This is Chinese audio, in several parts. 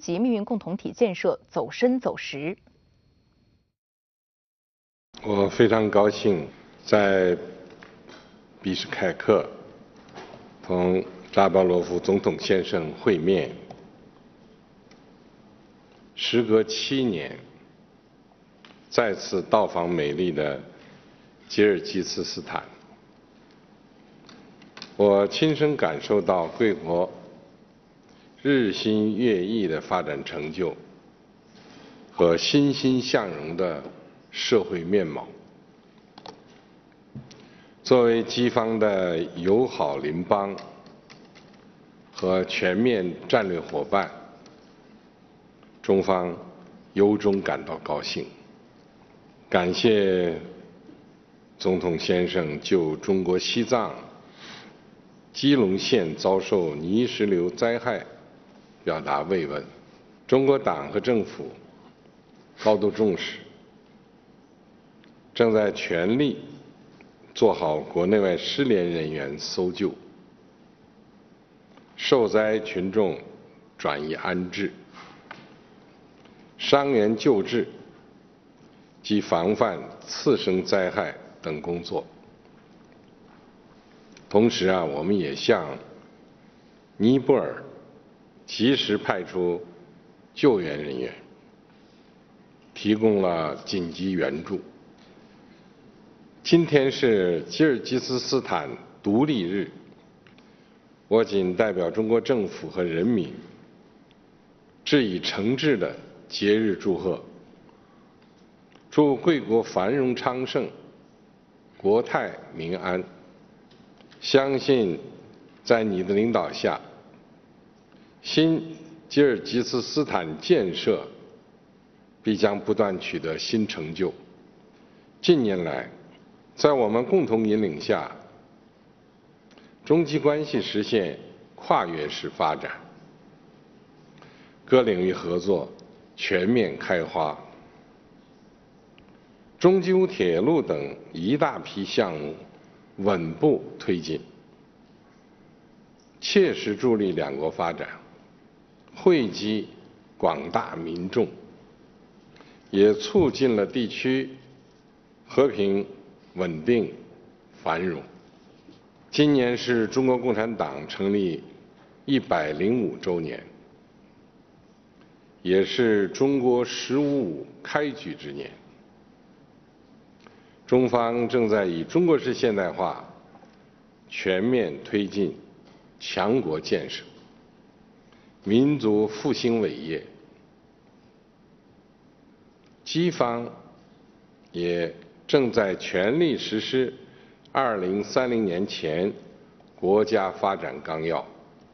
极命运共同体建设走深走实。 我非常高兴在比什凯克同扎巴罗夫总统先生会面。时隔7年，再次到访美丽的吉尔吉斯斯坦，我亲身感受到贵国日新月异的发展成就和欣欣向荣的社会面貌。作为基方的友好邻邦和全面战略伙伴，中方由衷感到高兴。感谢总统先生就中国西藏基隆县遭受泥石流灾害表达慰问。中国党和政府高度重视，正在全力做好国内外失联人员搜救、受灾群众转移安置、伤员救治及防范次生灾害等工作。同时我们也向尼泊尔及时派出救援人员，提供了紧急援助。今天是吉尔吉斯斯坦独立日，我谨代表中国政府和人民致以诚挚的节日祝贺，祝贵国繁荣昌盛，国泰民安。相信在你的领导下，新吉尔吉斯斯坦建设必将不断取得新成就。近年来，在我们共同引领下，中吉关系实现跨越式发展，各领域合作全面开花。中吉乌铁路等一大批项目稳步推进，切实助力两国发展，惠及广大民众，也促进了地区和平、稳定、繁荣。今年是中国共产党成立105周年，也是中国“15+5”开局之年。中方正在以中国式现代化全面推进强国建设、民族复兴伟业。基方也正在全力实施2030年前国家发展纲要。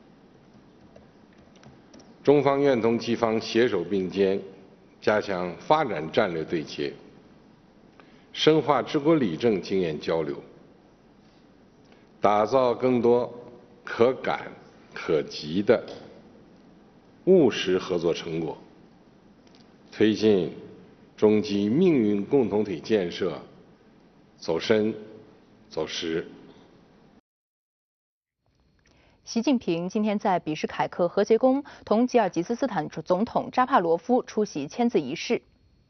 中方愿同基方携手并肩，加强发展战略对接，深化治国理政经验交流，打造更多可感可及的务实合作成果，推进中吉命运共同体建设走深走实。 习近平今天在比什凯克和结宫同吉尔吉斯斯坦总统扎帕罗夫出席签字仪式。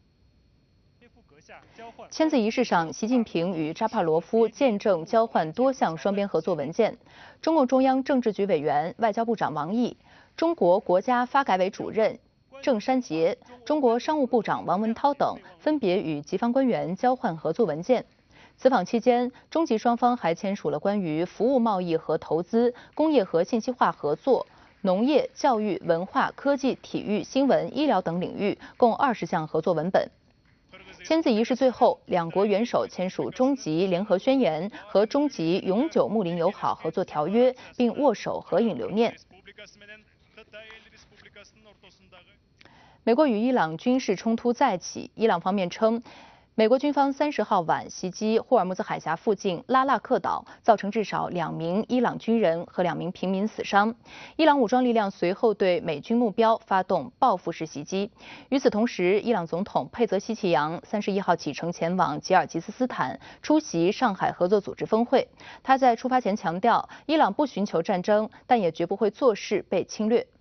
签字仪式上，习近平与扎帕罗夫见证交换多项双边合作文件。中共中央政治局委员、外交部长王毅、中国国家发改委主任郑山杰、中国商务部长王文涛等分别与吉方官员交换合作文件。此访期间，中吉双方还签署了关于服务贸易和投资、工业和信息化合作、农业、教育、文化、科技、体育、新闻、医疗等领域共20项合作文本。签字仪式最后，两国元首签署中吉联合宣言和中吉永久睦邻友好合作条约，并握手合影留念。美国与伊朗军事冲突再起，伊朗方面称，美国军方30号晚袭击霍尔木兹海峡附近拉腊克岛，造成至少2名伊朗军人和2名平民死伤。伊朗武装力量随后对美军目标发动报复式袭击。与此同时，伊朗总统佩泽西奇扬31号启程前往吉尔吉斯斯坦出席上海合作组织峰会。他在出发前强调，伊朗不寻求战争，但也绝不会坐视被侵略。